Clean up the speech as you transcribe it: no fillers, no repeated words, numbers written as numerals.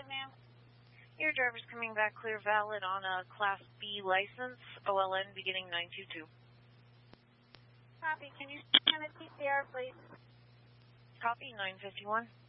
ma'am? Your driver's coming back clear valid on a Class B license, OLN beginning 922. Copy. Can you send a TCR, please? Copy, 951.